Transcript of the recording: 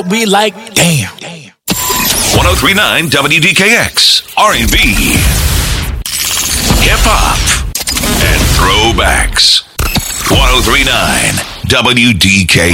We like, damn. 103.9 WDKX, R&B, hip-hop, and throwbacks. 103.9 WDKX.